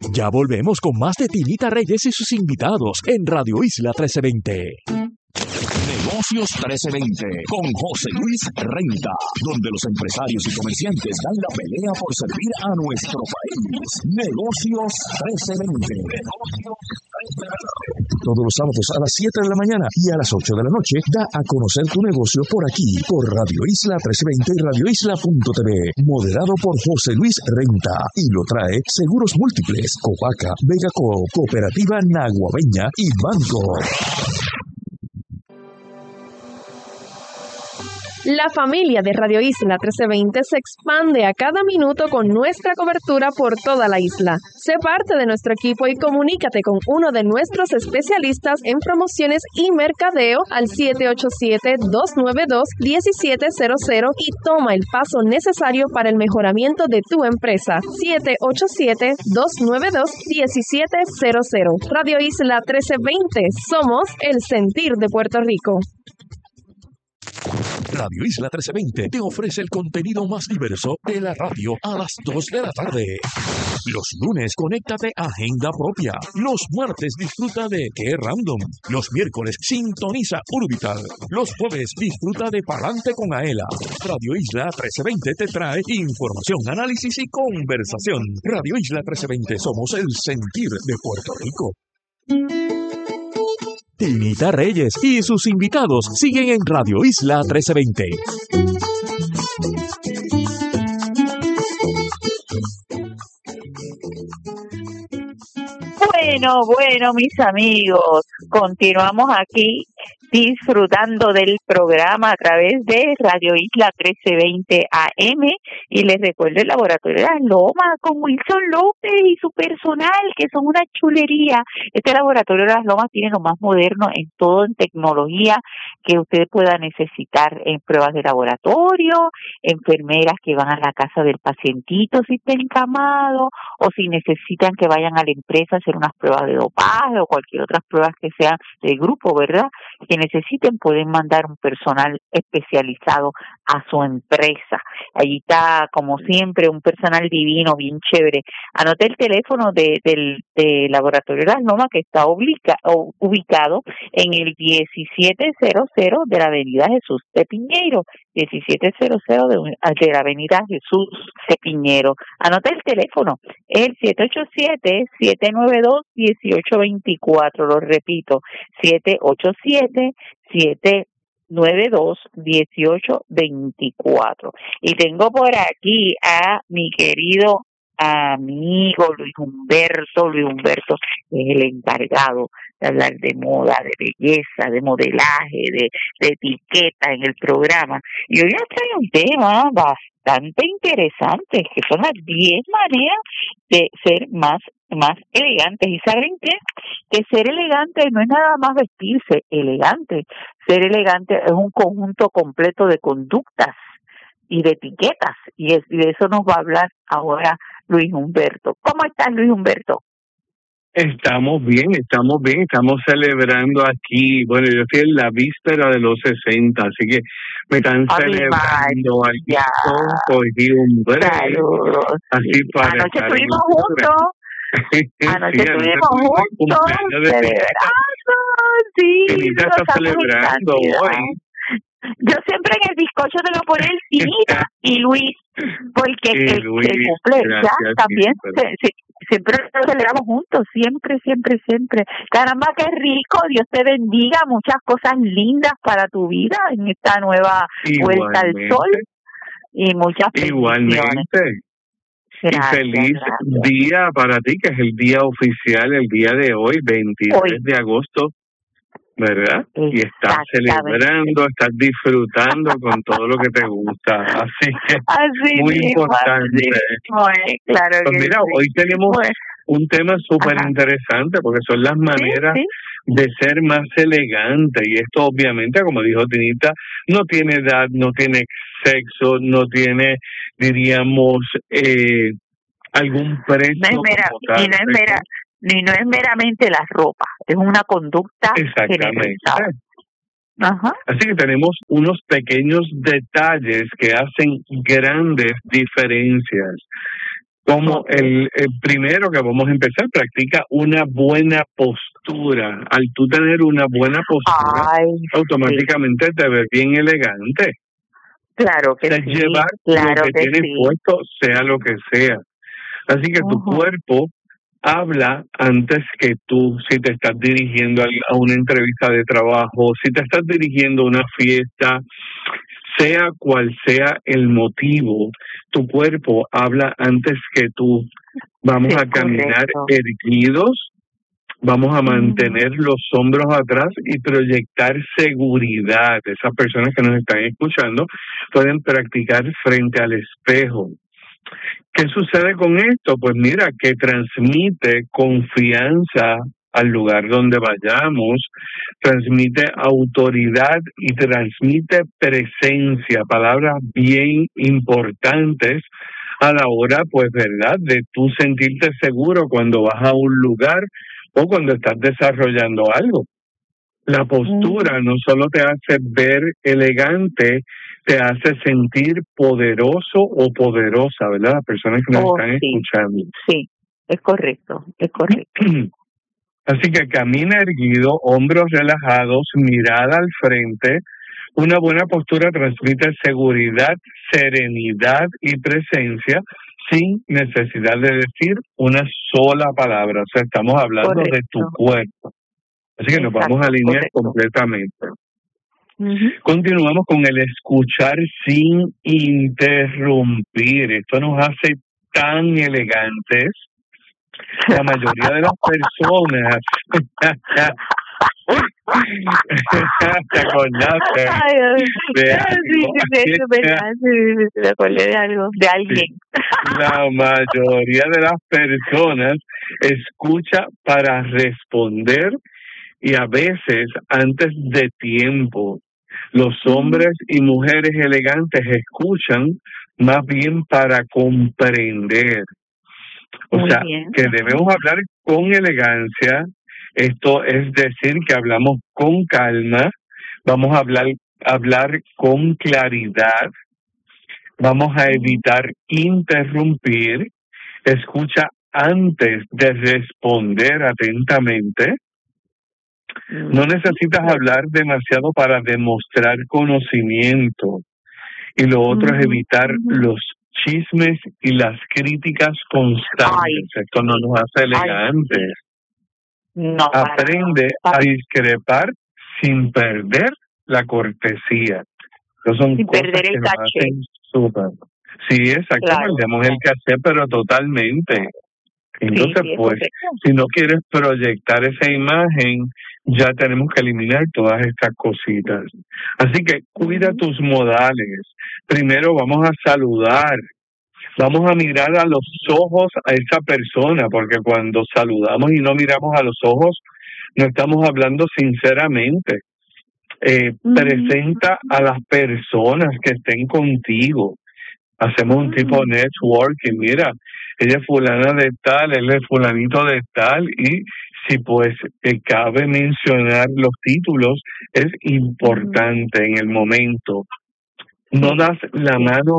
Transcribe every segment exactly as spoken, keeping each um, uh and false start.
Ya volvemos con más de Tinita Reyes y sus invitados en Radio Isla trece veinte. Negocios trece veinte con José Luis Renta, donde los empresarios y comerciantes dan la pelea por servir a nuestro país. Negocios trece veinte. Todos los sábados a las siete de la mañana y a las ocho de la noche da a conocer tu negocio por aquí, por Radio Isla trece veinte y radio isla punto t v, moderado por José Luis Renta, y lo trae Seguros Múltiples, Copaca, Vegaco, Cooperativa Naguabeña y Banco. La familia de Radio Isla trece veinte se expande a cada minuto con nuestra cobertura por toda la isla. Sé parte de nuestro equipo y comunícate con uno de nuestros especialistas en promociones y mercadeo al siete ocho siete, dos nueve dos, uno siete cero cero y toma el paso necesario para el mejoramiento de tu empresa. siete ocho siete, dos nueve dos, uno siete cero cero. Radio Isla trece veinte. Somos el sentir de Puerto Rico. Radio Isla trece veinte te ofrece el contenido más diverso de la radio a las dos de la tarde. Los lunes, conéctate a Agenda Propia. Los martes, disfruta de Qué Random. Los miércoles, sintoniza Urbital. Los jueves, disfruta de Palante con Aela. Radio Isla trece veinte te trae información, análisis y conversación. Radio Isla trece veinte, somos el sentir de Puerto Rico. Tinita Reyes y sus invitados siguen en Radio Isla trece veinte. Bueno, bueno, mis amigos, continuamos aquí disfrutando del programa a través de Radio Isla trece veinte A M y les recuerdo el Laboratorio de las Lomas con Wilson López y su personal, que son una chulería. Este Laboratorio de las Lomas tiene lo más moderno en todo, en tecnología que usted pueda necesitar, en pruebas de laboratorio, enfermeras que van a la casa del pacientito si está encamado, o si necesitan que vayan a la empresa a hacer unas pruebas de dopaje o cualquier otras pruebas que sean de grupo, ¿verdad?, que necesiten, pueden mandar un personal especializado a su empresa. Allí está, como siempre, un personal divino, bien chévere. Anoté el teléfono de, del de Laboratorio de las Lomas, que está ubica, ubicado en el diecisiete cero cero de la Avenida Jesús de Piñeiro, diecisiete cero cero de, de la Avenida Jesús de Piñeiro. Anoté el teléfono, el siete ocho siete, siete nueve dos, uno ocho dos cuatro, lo repito, siete ocho siete, siete nueve dos, uno ocho dos cuatro. Y tengo por aquí a mi querido amigo Luis Humberto. Luis Humberto es el encargado de hablar de moda, de belleza, de modelaje, de, de etiqueta en el programa. Y hoy nos trae un tema bastante interesante, que son las diez maneras de ser más más elegantes. ¿Y saben qué? Que ser elegante no es nada más vestirse elegante. Ser elegante es un conjunto completo de conductas y de etiquetas, y, es, y de eso nos va a hablar ahora Luis Humberto. ¿Cómo estás, Luis Humberto? Estamos bien, estamos bien, estamos celebrando aquí. Bueno, yo estoy en la víspera de los sesenta, así que me están Ay, celebrando María. algo, cogí un break, Saludos. así para Anoche estar en estuvimos el juntos. Anoche sí, estuvimos juntos celebrando. Sí, Tinita lo está pasamos celebrando en cantidad. hoy. Yo siempre en el bizcocho te lo pone el Tinita y Luis, porque Y el, Luis, el cumple ya gracias, también siempre. se, se, siempre lo celebramos juntos, siempre, siempre, siempre. Caramba, qué rico, Dios te bendiga, muchas cosas lindas para tu vida en esta nueva vuelta al Igualmente. sol y muchas bendiciones. Igualmente. Gracias, y feliz gracias. día para ti, que es el día oficial, el día de hoy, veintitrés Hoy. de agosto, ¿verdad? Y estás Exactamente. celebrando, estás disfrutando con todo lo que te gusta. Así que Así muy mismo, importante. así mismo es, claro Pues que mira, sí. hoy tenemos Bueno, un tema súper ajá. interesante, porque son las maneras Sí, sí. de ser más elegante. Y esto, obviamente, como dijo Tinita, no tiene edad, no tiene sexo, no tiene, diríamos, eh, algún precio No es mera, como tal. y no es mera, ni no es meramente la ropa, es una conducta Exactamente. generalizada. Ajá. Así que tenemos unos pequeños detalles que hacen grandes diferencias. Como el, el primero que vamos a empezar, practica una buena postura. Al tú tener una buena postura, Ay, automáticamente sí. te ves bien elegante. Claro que sí. Llevar claro lo que, que tienes sí. puesto, sea lo que sea. Así que uh-huh. tu cuerpo habla antes que tú, si te estás dirigiendo a una entrevista de trabajo, si te estás dirigiendo a una fiesta, sea cual sea el motivo, tu cuerpo habla antes que tú. Vamos sí, a caminar correcto. erguidos, vamos a mantener uh-huh. los hombros atrás y proyectar seguridad. Esas personas que nos están escuchando pueden practicar frente al espejo. ¿Qué sucede con esto? Pues mira, que transmite confianza al lugar donde vayamos, transmite autoridad y transmite presencia, palabras bien importantes a la hora, pues, ¿verdad?, de tú sentirte seguro cuando vas a un lugar o cuando estás desarrollando algo. La postura no solo te hace ver elegante, te hace sentir poderoso o poderosa, ¿verdad? Las personas que nos oh, están sí. escuchando. Sí, es correcto, es correcto. Así que camina erguido, hombros relajados, mirada al frente. Una buena postura transmite seguridad, serenidad y presencia sin necesidad de decir una sola palabra. O sea, estamos hablando correcto. de tu cuerpo. Así que nos Exacto, vamos a alinear correcto. completamente. Uh-huh. Continuamos con el escuchar sin interrumpir. Esto nos hace tan elegantes. La mayoría de las personas ¿te acordaste? Ay, de algo? Sí, sí, sí, verdad, sí, sí, me acordé de algo, de alguien. La mayoría de las personas escucha para responder y a veces antes de tiempo. Los hombres y mujeres elegantes escuchan más bien para comprender. O Muy sea, bien. que debemos hablar con elegancia. Esto es decir, que hablamos con calma, vamos a hablar, hablar con claridad, vamos a evitar interrumpir, escucha antes de responder atentamente. No necesitas hablar demasiado para demostrar conocimiento. Y lo otro uh-huh. es evitar uh-huh. los chismes y las críticas constantes. Ay, Esto no nos hace elegantes. No, Aprende para, para. a discrepar sin perder la cortesía. Esas son sin cosas perder que el nos caché. hacen súper. Sí, exacto, Claro. perdemos el caché, pero totalmente. Entonces, sí, sí, pues, si no quieres proyectar esa imagen, ya tenemos que eliminar todas estas cositas. Así que cuida uh-huh. tus modales. Primero vamos a saludar. Vamos a mirar a los ojos a esa persona, porque cuando saludamos y no miramos a los ojos, no estamos hablando sinceramente. Eh, uh-huh. Presenta a las personas que estén contigo. Hacemos un tipo de networking. Mira, ella es fulana de tal, él es fulanito de tal, y si pues eh, cabe mencionar los títulos, es importante uh-huh. en el momento. No das la mano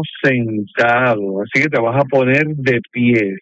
sentado, así que te vas a poner de pies.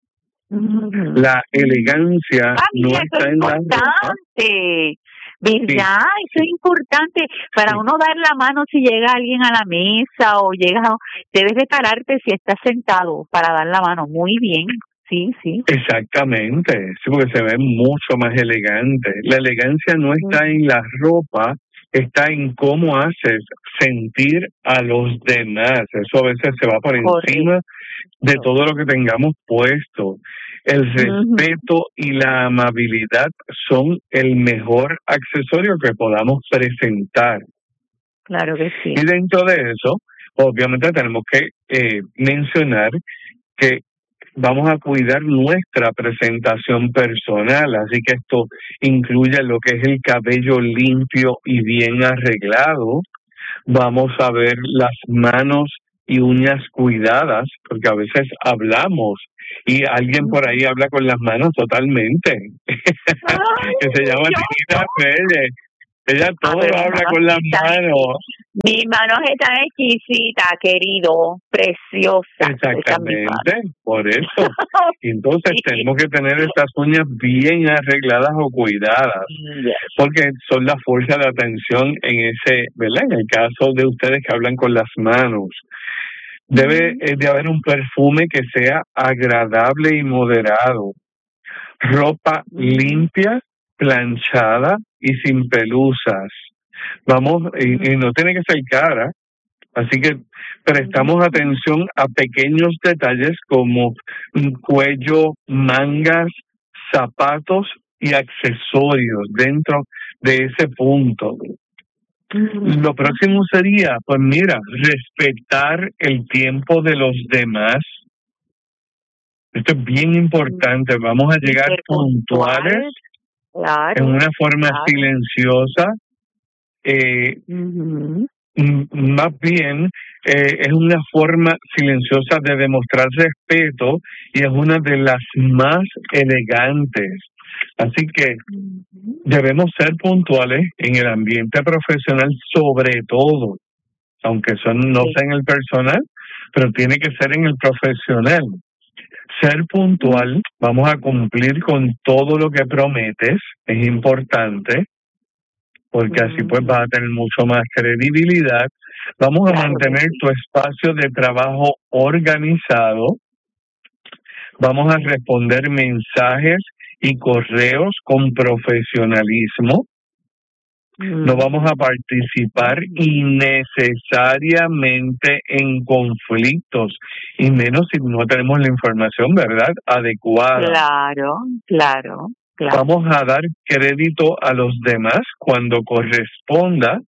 Uh-huh. La elegancia Ay, no eso está es en la importante, ¿verdad? Sí. Eso es importante para sí. uno dar la mano si llega alguien a la mesa o llega, debes de pararte si estás sentado para dar la mano. Muy bien, sí, sí. Exactamente, sí, porque se ve mucho más elegante. La elegancia no está uh-huh. en la ropa, está en cómo haces sentir a los demás. Eso a veces se va por Correcto. encima de todo lo que tengamos puesto. El respeto uh-huh. y la amabilidad son el mejor accesorio que podamos presentar. Claro que sí. Y dentro de eso, obviamente tenemos que eh, mencionar que vamos a cuidar nuestra presentación personal, así que esto incluye lo que es el cabello limpio y bien arreglado. Vamos a ver las manos y uñas cuidadas, porque a veces hablamos y alguien por ahí habla con las manos totalmente, Ay, que se llama Tita Pérez. Ella todo lo habla con las manos. Mi mano es tan exquisita, querido, preciosa. Exactamente, por eso. Entonces sí. Tenemos que tener estas uñas bien arregladas o cuidadas, yes. Porque son la fuerza de atención en ese, ¿verdad? En el caso de ustedes que hablan con las manos. Debe mm. de haber un perfume que sea agradable y moderado. Ropa mm. limpia, planchada y sin pelusas. Vamos, y, y no tiene que ser cara, así que prestamos atención a pequeños detalles como un cuello, mangas, zapatos y accesorios dentro de ese punto. Uh-huh. Lo próximo sería, pues mira, respetar el tiempo de los demás. Esto es bien importante. Vamos a llegar puntuales, claro, en una forma claro. silenciosa. Eh, uh-huh. m- más bien eh, es una forma silenciosa de demostrar respeto y es una de las más elegantes. Así que uh-huh. debemos ser puntuales en el ambiente profesional, sobre todo, aunque eso no sí. sea en el personal, pero tiene que ser en el profesional. Ser puntual, vamos a cumplir con todo lo que prometes, es importante, porque así pues vas a tener mucho más credibilidad. Vamos a claro mantener sí. tu espacio de trabajo organizado. Vamos a responder mensajes y correos con profesionalismo. Mm. No vamos a participar mm. innecesariamente en conflictos, y menos si no tenemos la información, ¿verdad?, adecuada. Claro, claro. Claro. Vamos a dar crédito a los demás cuando corresponda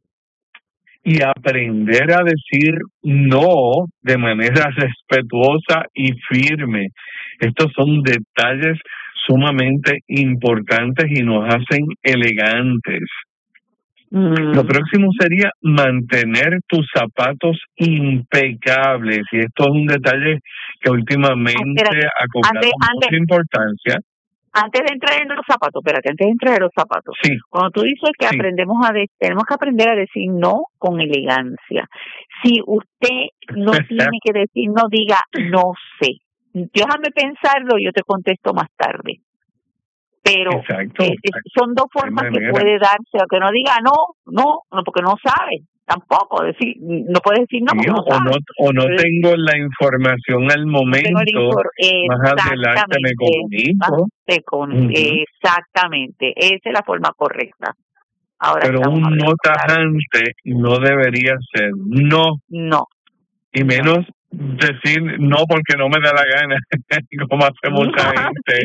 y aprender a decir no de manera respetuosa y firme. Estos son detalles sumamente importantes y nos hacen elegantes. Mm. Lo próximo sería mantener tus zapatos impecables, y esto es un detalle que últimamente Espera, ha cobrado ande, mucha ande. importancia. Antes de entrar en los zapatos, espérate, antes de entrar en los zapatos. Sí. Cuando tú dices que sí. aprendemos a de, tenemos que aprender a decir no con elegancia. Si usted no tiene que decir no, diga no sé. Déjame pensarlo, yo te contesto más tarde. Pero exacto, eh, son dos formas que puede darse, aunque no diga no, no, no, porque no sabe. Tampoco decir, no puedes decir no, sí, no o no o no Pero, tengo la información al momento, infor- más adelante me comunico. Con, uh-huh. Exactamente, esa es la forma correcta. Ahora Pero un no tajante no debería ser no. No. Y menos decir no porque no me da la gana, como hace mucha gente.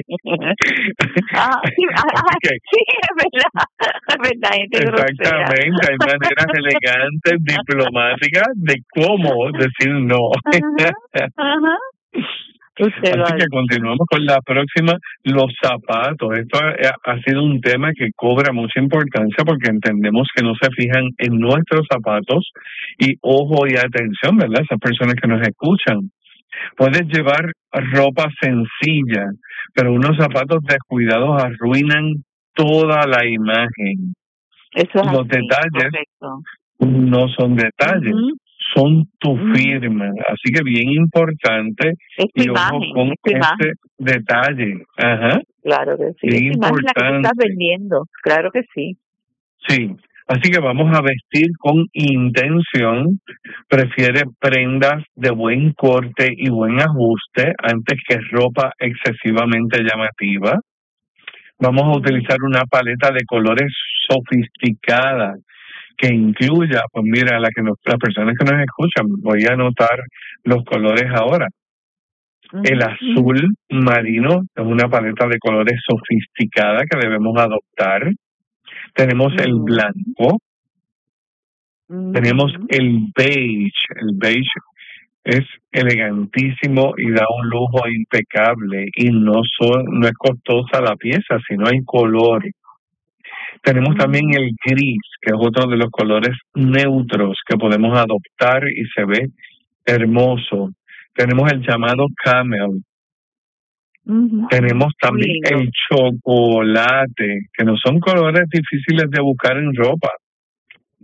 Ah, sí, ah, okay. sí, es verdad, es verdad. Gente exactamente, grosera. Hay maneras elegantes, diplomáticas de cómo decir no. Ajá, ajá. Usted Así que continuamos con la próxima, los zapatos. Esto ha, ha sido un tema que cobra mucha importancia porque entendemos que no se fijan en nuestros zapatos, y ojo y atención, ¿verdad? Esas personas que nos escuchan. Puedes llevar ropa sencilla, pero unos zapatos descuidados arruinan toda la imagen. Eso es Los así, detalles correcto. no son detalles. Uh-huh. Son tu firma, así que bien importante es y imagen, ojo con este imagen. Detalle. Ajá. Claro que sí. Bien es importante. La que tú estás vendiendo, claro que sí. Sí, así que vamos a vestir con intención. Prefiere prendas de buen corte y buen ajuste antes que ropa excesivamente llamativa. Vamos a utilizar una paleta de colores sofisticada que incluya, pues mira, la que nos, las personas que nos escuchan, voy a anotar los colores ahora. Uh-huh. El azul marino es una paleta de colores sofisticada que debemos adoptar. Tenemos uh-huh. el blanco. Uh-huh. Tenemos el beige. El beige es elegantísimo y da un lujo impecable, y no, son, no es costosa la pieza, sino el color. Tenemos también el gris, que es otro de los colores neutros que podemos adoptar y se ve hermoso. Tenemos el llamado camel. Uh-huh. Tenemos también el chocolate, que no son colores difíciles de buscar en ropa.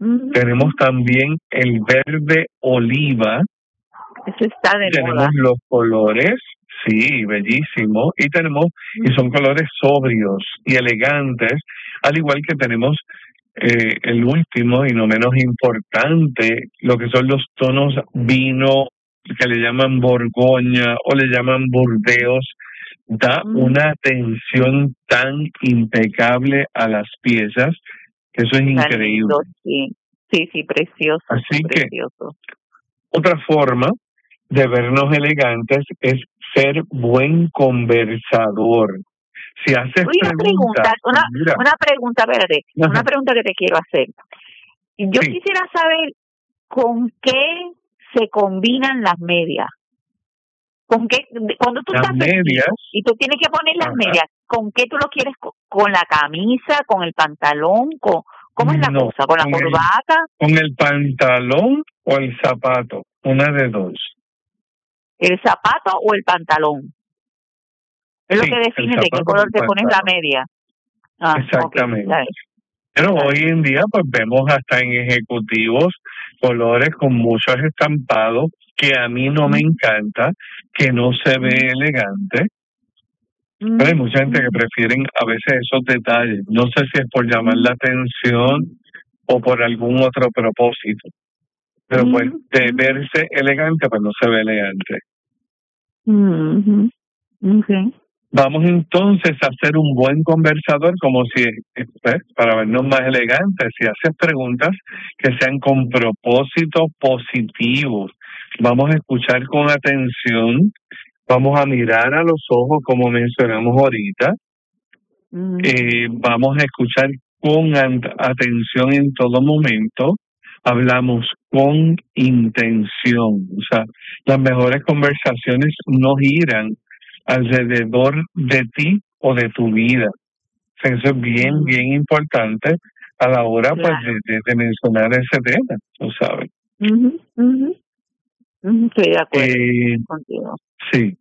Uh-huh. Tenemos también el verde oliva. Eso está de tenemos moda. los colores, sí, bellísimo, y tenemos, uh-huh. y son colores sobrios y elegantes, al igual que tenemos eh, el último y no menos importante, lo que son los tonos vino, que le llaman Borgoña o le llaman Burdeos. Da uh-huh. una atención tan impecable a las piezas que eso es increíble. Lindo, sí. sí, sí, precioso. Así precioso. que otra forma de vernos elegantes es ser buen conversador. Si haces Oye, una pregunta, una, mira, una pregunta, espérate, Ajá. una pregunta que te quiero hacer. Yo sí. quisiera saber con qué se combinan las medias. ¿Con qué? Cuando tú las estás medias y tú tienes que poner las Ajá. medias, ¿con qué tú lo quieres? ¿Con la camisa, con el pantalón, con cómo es la no, cosa? ¿Con la con corbata? El, con el pantalón o el zapato, una de dos. ¿El zapato o el pantalón? Es sí, lo que define de qué color te pones la media. Ah, Exactamente. Okay, Pero hoy en día pues vemos hasta en ejecutivos colores con muchos estampados que a mí no me encanta, que no se ve elegante. Mm. Pero hay mucha gente que prefieren a veces esos detalles. No sé si es por llamar la atención o por algún otro propósito. Pero pues de verse elegante, pues no se ve elegante. Mm-hmm. Okay. Vamos entonces a ser un buen conversador, como si, pues, para vernos más elegantes, si haces preguntas que sean con propósitos positivos. Vamos a escuchar con atención, vamos a mirar a los ojos, como mencionamos ahorita, mm. eh, vamos a escuchar con atención en todo momento, hablamos con intención. O sea, las mejores conversaciones no giran alrededor de ti o de tu vida. O sea, eso es bien, bien importante a la hora claro. pues de, de, de mencionar ese tema, tú sabes. Uh-huh, uh-huh. Uh-huh. Estoy de acuerdo eh, contigo. Sí.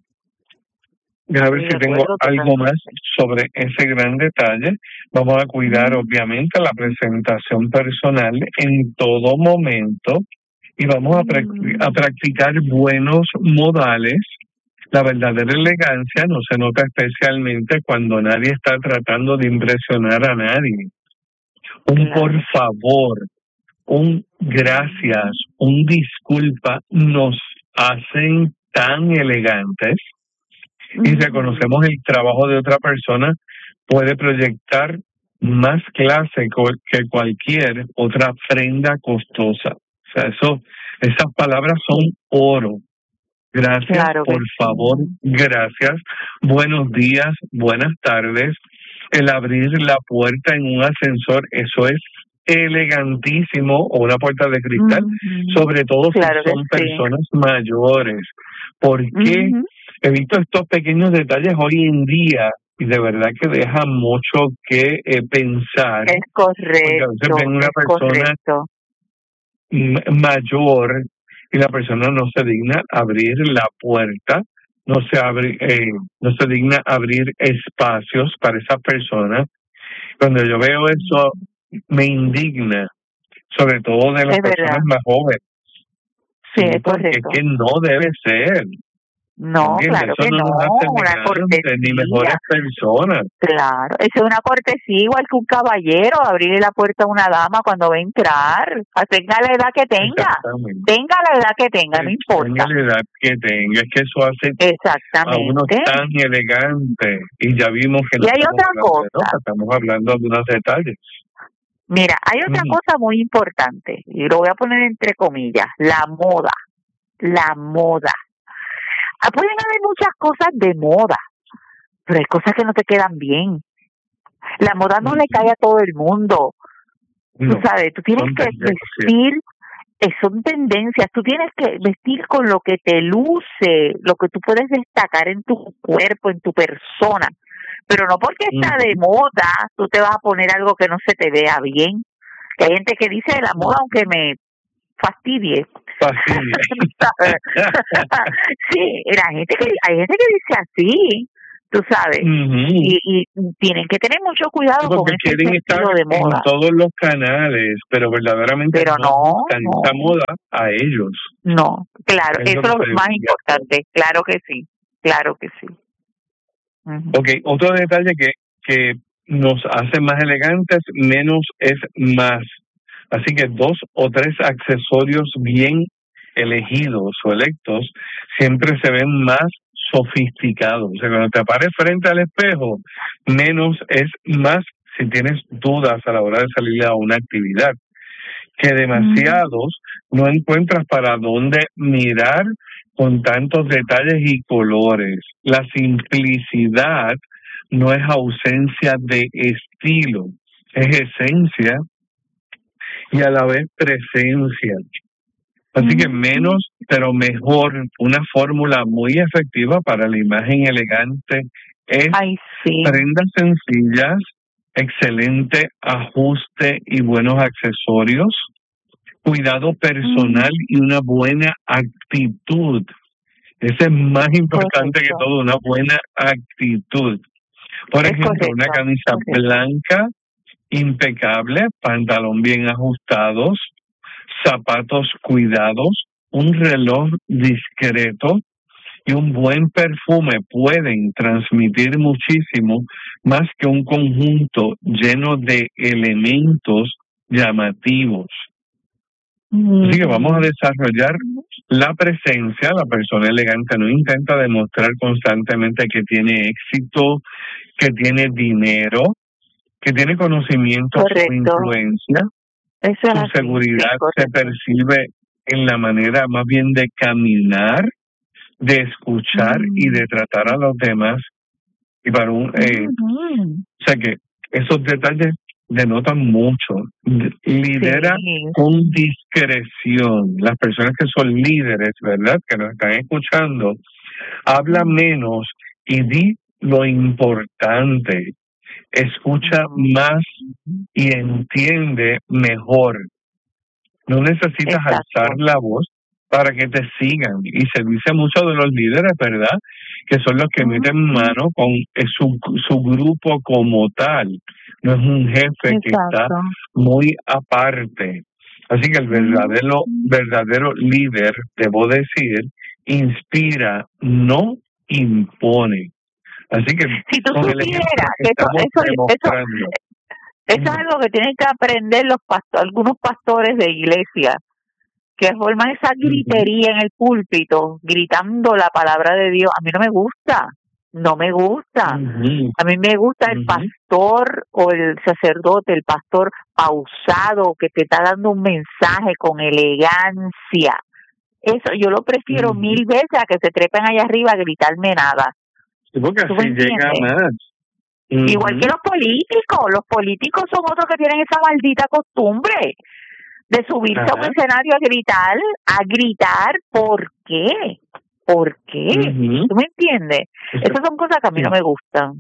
A ver si tengo algo más sobre ese gran detalle. Vamos a cuidar, uh-huh. obviamente, la presentación personal en todo momento y vamos a, practic- uh-huh. a practicar buenos modales. La verdadera elegancia no se nota especialmente cuando nadie está tratando de impresionar a nadie. Un claro. por favor, un gracias, un disculpa nos hacen tan elegantes uh-huh. y reconocemos el trabajo de otra persona, puede proyectar más clase que cualquier otra prenda costosa. O sea, eso, esas palabras son oro. Gracias, claro por favor, sí. gracias. Buenos días, buenas tardes. El abrir la puerta en un ascensor, eso es elegantísimo, o una puerta de cristal, uh-huh. sobre todo claro si son personas sí. mayores. Porque uh-huh. he visto estos pequeños detalles hoy en día y de verdad que deja mucho que eh, pensar. Es correcto. Porque a veces ven una persona m- mayor y la persona no se digna abrir la puerta, no se abre, eh, no se digna abrir espacios para esa persona. Cuando yo veo eso, me indigna, sobre todo de las es personas verdad. más jóvenes. Sí, es porque correcto. es que no debe ser. No, ¿Entiendes? claro Eso que no, no, nos hace una cortesía. Ni mejores personas. Claro, eso es una cortesía igual que un caballero, abrirle la puerta a una dama cuando va a entrar, tenga la edad que tenga, tenga la edad que tenga, no importa. Tenga la edad que tenga, es que eso hace Exactamente. a uno tan elegante, y ya vimos que no y hay otra cosa. De, estamos hablando de unos detalles. Mira, hay otra mm. cosa muy importante, y lo voy a poner entre comillas, la moda, la moda. Pueden haber muchas cosas de moda, pero hay cosas que no te quedan bien. La moda no uh-huh. le cae a todo el mundo. No, tú sabes, tú tienes que vestir, eh, son tendencias, tú tienes que vestir con lo que te luce, lo que tú puedes destacar en tu cuerpo, en tu persona. Pero no porque uh-huh. está de moda, tú te vas a poner algo que no se te vea bien. Que hay gente que dice de la moda, aunque me fastidie. Fastidie. Sí, la gente que, hay gente que dice así, tú sabes, uh-huh. y, y tienen que tener mucho cuidado sí, con ese quieren estar de moda. en todos los canales, pero verdaderamente pero no, no gustan no. esa moda a ellos. No, claro, es eso es lo más importante, claro que sí, claro que sí. Uh-huh. Ok, otro detalle que, que nos hace más elegantes, menos es más. Así que dos o tres accesorios bien elegidos o electos siempre se ven más sofisticados. O sea, cuando te apares frente al espejo, menos es más si tienes dudas a la hora de salir a una actividad. Que demasiados mm. no encuentras para dónde mirar con tantos detalles y colores. La simplicidad no es ausencia de estilo, es esencia y a la vez presencia. Así que menos, pero mejor, una fórmula muy efectiva para la imagen elegante es Ay, sí. prendas sencillas, excelente ajuste y buenos accesorios, cuidado personal mm. y una buena actitud. Ese es más importante correcto. Que todo, una buena actitud. Por es ejemplo, correcto. Una camisa correcto. Blanca, impecable, pantalón bien ajustados, zapatos cuidados, un reloj discreto y un buen perfume pueden transmitir muchísimo más que un conjunto lleno de elementos llamativos. Mm. Así que vamos a desarrollar la presencia. La persona elegante no intenta demostrar constantemente que tiene éxito, que tiene dinero, que tiene conocimiento o influencia. Eso Su así, seguridad sí, se percibe en la manera más bien de caminar, de escuchar mm. y de tratar a los demás. Y para un, eh, mm-hmm. o sea que esos detalles denotan mucho. Lidera sí. con discreción. Las personas que son líderes, ¿verdad? Que nos están escuchando, habla mm. menos y di lo importante. Escucha mm. más y entiende mejor. No necesitas Exacto. alzar la voz para que te sigan. Y se dice mucho de los líderes, ¿verdad? Que son los que mm. meten mano con su, su grupo como tal. No es un jefe Exacto. que está muy aparte. Así que el verdadero, mm. verdadero líder, debo decir, inspira, no impone. Así que si tú supieras que eso, eso, eso, eso es algo que tienen que aprender los pastores, algunos pastores de iglesia, que forman esa gritería en el púlpito, gritando la palabra de Dios. A mí no me gusta, no me gusta. Uh-huh. A mí me gusta el uh-huh. pastor o el sacerdote, el pastor pausado, que te está dando un mensaje con elegancia. Eso yo lo prefiero uh-huh. mil veces a que se trepen allá arriba a gritarme nada. Porque así llega más. Uh-huh. Igual que los políticos. Los políticos son otros que tienen esa maldita costumbre de subirse Ajá. a un escenario a gritar, a gritar, ¿por qué? ¿Por qué? Uh-huh. ¿Tú me entiendes? Eso. Esas son cosas que a mí sí. no me gustan.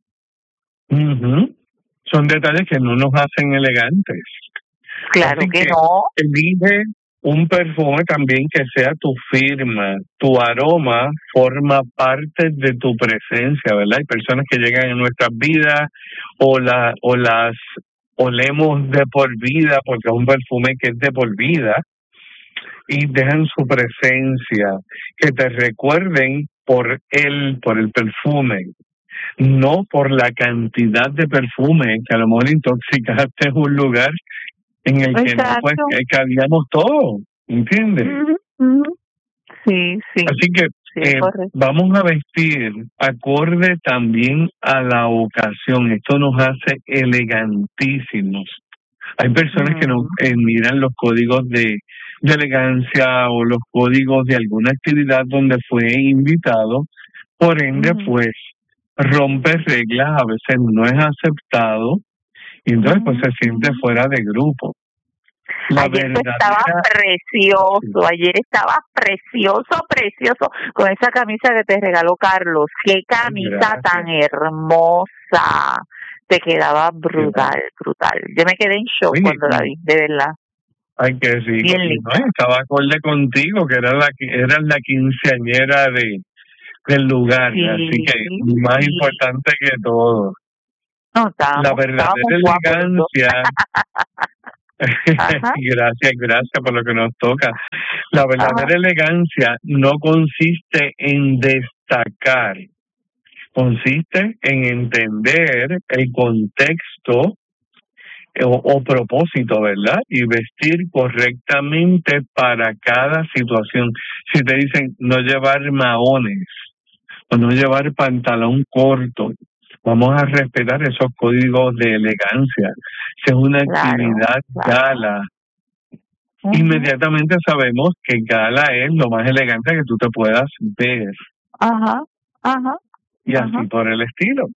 Uh-huh. Son detalles que no nos hacen elegantes. Claro que, que no. Elige un perfume también que sea tu firma. Tu aroma forma parte de tu presencia, ¿verdad? Hay personas que llegan en nuestras vidas o, la, o las olemos de por vida porque es un perfume que es de por vida y dejan su presencia, que te recuerden por él, por el perfume, no por la cantidad de perfume que a lo mejor intoxicaste en un lugar en el Exacto. que no pues cabíamos todos, ¿entiendes? Uh-huh, uh-huh. Sí, sí. Así que sí, eh, vamos a vestir acorde también a la ocasión. Esto nos hace elegantísimos. Hay personas uh-huh. que no eh, miran los códigos de, de elegancia o los códigos de alguna actividad donde fue invitado, por ende, uh-huh. pues rompe reglas, a veces no es aceptado y entonces uh-huh. pues se siente fuera de grupo. La ayer verdadera... estaba precioso, ayer estaba precioso, precioso, con esa camisa que te regaló Carlos. Qué camisa Gracias. Tan hermosa. Te quedaba brutal, brutal. Yo me quedé en shock Oye, cuando la vi, de verdad. Ay, que sí. Bien linda. No, estaba acorde contigo, que era la, era la quinceañera de, del lugar, Sí, así que más sí. importante que todo. No, estábamos, La verdadera elegancia, gracias, gracias por lo que nos toca. La verdadera Ajá. elegancia no consiste en destacar, consiste en entender el contexto o, o propósito, ¿verdad? Y vestir correctamente para cada situación. Si te dicen no llevar maones o no llevar pantalón corto, vamos a respetar esos códigos de elegancia. Si es una claro, actividad claro. gala, uh-huh. inmediatamente sabemos que gala es lo más elegante que tú te puedas ver. Ajá, ajá. Y así uh-huh. por el estilo.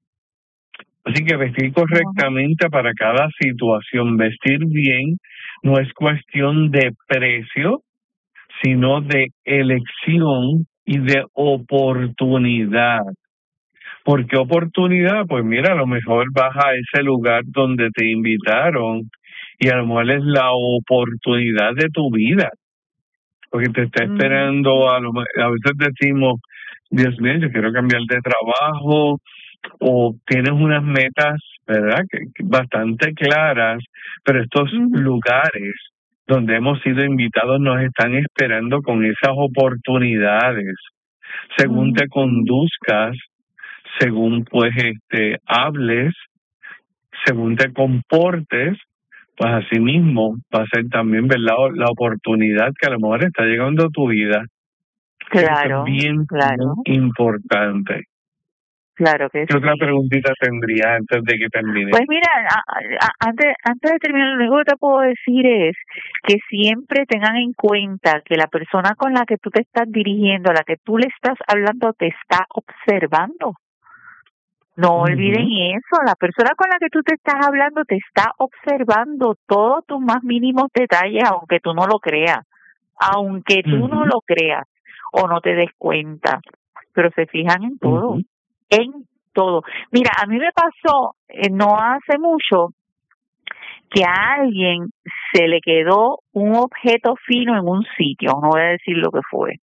Así que vestir correctamente uh-huh. para cada situación, vestir bien, no es cuestión de precio, sino de elección y de oportunidad. ¿Por qué oportunidad? Pues mira, a lo mejor vas a ese lugar donde te invitaron y a lo mejor es la oportunidad de tu vida. Porque te está esperando, a, lo, a veces decimos, Dios mío, yo quiero cambiar de trabajo, o tienes unas metas, ¿verdad?, que, que bastante claras, pero estos uh-huh. lugares donde hemos sido invitados nos están esperando con esas oportunidades. Según uh-huh. te conduzcas, según pues este hables, según te comportes, pues así mismo va a ser también, ¿verdad?, la oportunidad que a lo mejor está llegando a tu vida. Claro, Eso es bien, claro. bien importante. Claro que ¿Qué sí. otra preguntita tendría antes de que termine? Pues mira, a, a, antes, antes de terminar, lo único que te puedo decir es que siempre tengan en cuenta que la persona con la que tú te estás dirigiendo, a la que tú le estás hablando, te está observando. No uh-huh. olviden eso, la persona con la que tú te estás hablando te está observando todos tus más mínimos detalles, aunque tú no lo creas, aunque tú uh-huh. no lo creas o no te des cuenta, pero se fijan en todo. Uh-huh. En todo. Mira, a mí me pasó eh, no hace mucho que a alguien se le quedó un objeto fino en un sitio, no voy a decir lo que fue.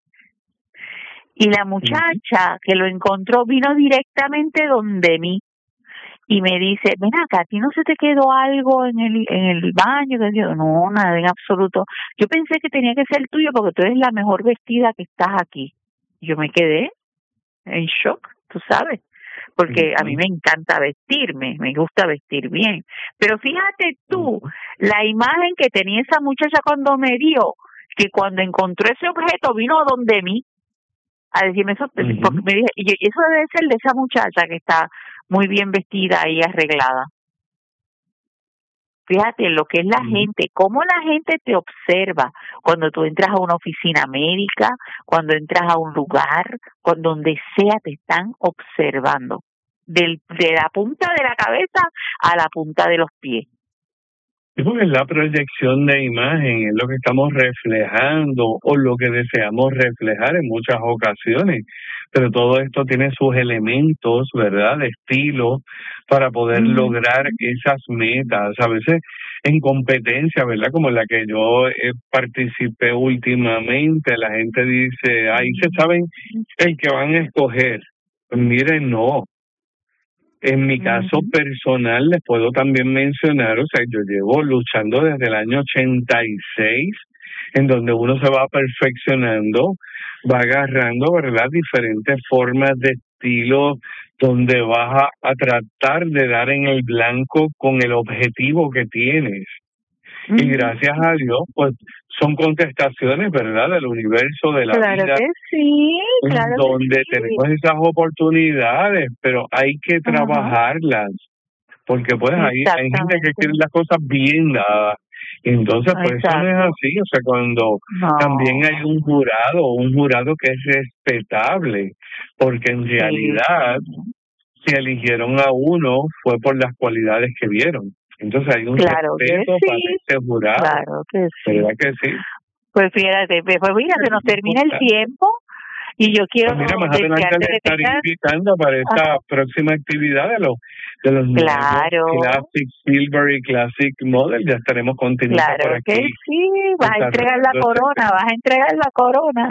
Y la muchacha que lo encontró vino directamente donde mí y me dice, ven acá, ¿a ti no se te quedó algo en el en el baño? Que yo, no, nada en absoluto. Yo pensé que tenía que ser tuyo porque tú eres la mejor vestida que estás aquí. Yo me quedé en shock, tú sabes, porque a mí me encanta vestirme, me gusta vestir bien. Pero fíjate tú, la imagen que tenía esa muchacha cuando me vio, que cuando encontró ese objeto vino donde mí a decirme eso, uh-huh. porque me dije, y eso debe ser de esa muchacha que está muy bien vestida y arreglada. Fíjate lo que es la uh-huh. gente, cómo la gente te observa cuando tú entras a una oficina médica, cuando entras a un lugar, cuando donde sea te están observando, del, de la punta de la cabeza a la punta de los pies. Es la proyección de imagen, es lo que estamos reflejando o lo que deseamos reflejar en muchas ocasiones, pero todo esto tiene sus elementos, ¿verdad?, de estilo para poder mm. lograr esas metas. A veces en competencia, ¿verdad?, como la que yo eh, participé últimamente, la gente dice, ahí se saben el que van a escoger. Pues miren, no. En mi caso uh-huh. personal, les puedo también mencionar, o sea, yo llevo luchando desde el año ochenta y seis, en donde uno se va perfeccionando, va agarrando, ¿verdad?, diferentes formas de estilo, donde vas a, a tratar de dar en el blanco con el objetivo que tienes. Uh-huh. Y gracias a Dios, pues, son contestaciones, ¿verdad?, del universo, de la claro vida. Que sí, claro donde que sí. tenemos esas oportunidades, pero hay que trabajarlas, uh-huh. porque pues hay, hay gente que quiere las cosas bien dadas, y entonces pues eso no es así. O sea, cuando no. también hay un jurado, un jurado que es respetable, porque en sí. realidad, si eligieron a uno, fue por las cualidades que vieron. Entonces hay un claro respeto sí. para este jurado. Claro que sí. ¿Verdad que sí? Pues fíjate, pues mira, se nos termina el tiempo y yo quiero pues mira, más adelante les estaré tengas... invitando para esta Ajá. próxima actividad de los de los claro. nuevos Classic Silver y Classic Model. Ya estaremos continuando claro por aquí. Claro que sí, vas a entregar la corona, vas a entregar la corona.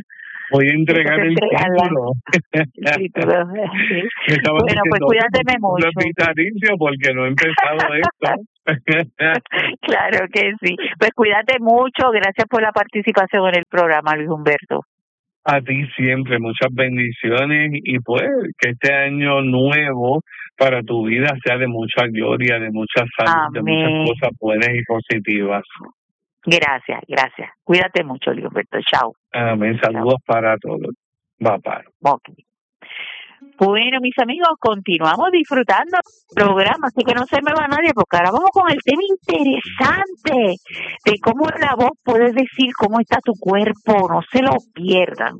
Voy a entregar el título. El título. Sí. Bueno, pues cuídate mucho. No es vitalicio porque no he empezado esto. Claro que sí. Pues cuídate mucho. Gracias por la participación en el programa, Luis Humberto. A ti siempre, muchas bendiciones y pues que este año nuevo para tu vida sea de mucha gloria, de mucha salud, Amén. De muchas cosas buenas y positivas. Gracias, gracias. Cuídate mucho, Luis Humberto. Chao. Amén. Saludos Chao. Para todos. Bye bye. Okay. Bueno, mis amigos, continuamos disfrutando el programa, así que no se me va nadie, porque ahora vamos con el tema interesante de cómo la voz puede decir cómo está tu cuerpo. No se lo pierdan.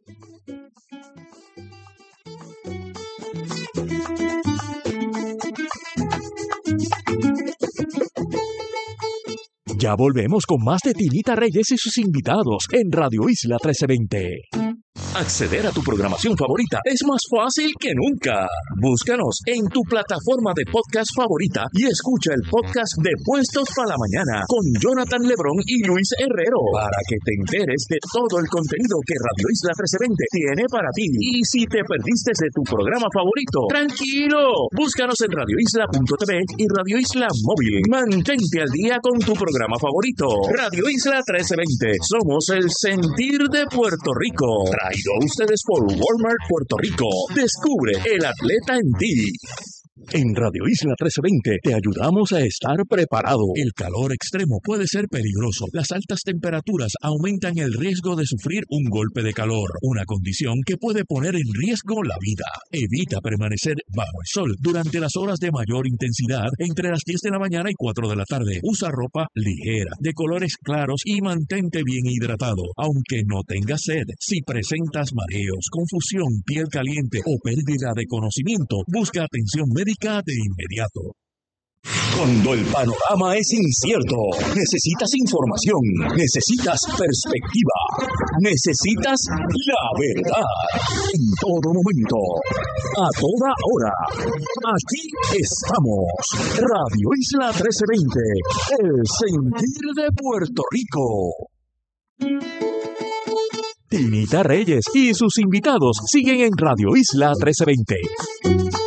Ya volvemos con más de Tinita Reyes y sus invitados en Radio Isla trece veinte. Acceder a tu programación favorita es más fácil que nunca. Búscanos en tu plataforma de podcast favorita y escucha el podcast de Puestos para la Mañana con Jonathan Lebrón y Luis Herrero para que te enteres de todo el contenido que Radio Isla trece veinte tiene para ti. Y si te perdiste de tu programa favorito, tranquilo, búscanos en radio isla punto t v y Radio Isla Móvil. Mantente al día con tu programa favorito. Radio Isla trece veinte. Somos el sentir de Puerto Rico. Traído a ustedes por Walmart Puerto Rico. Descubre el atleta en ti. En Radio Isla trece veinte te ayudamos a estar preparado. El calor extremo puede ser peligroso. Las altas temperaturas aumentan el riesgo de sufrir un golpe de calor, una condición que puede poner en riesgo la vida. Evita permanecer bajo el sol durante las horas de mayor intensidad entre las diez de la mañana y cuatro de la tarde. Usa ropa ligera, de colores claros y mantente bien hidratado, aunque no tengas sed. Si presentas mareos, confusión, piel caliente o pérdida de conocimiento, busca atención médica de inmediato. Cuando el panorama es incierto, necesitas información, necesitas perspectiva, necesitas la verdad. En todo momento, a toda hora, aquí estamos. Radio Isla trece veinte, el sentir de Puerto Rico. Tinita Reyes y sus invitados siguen en Radio Isla trece veinte.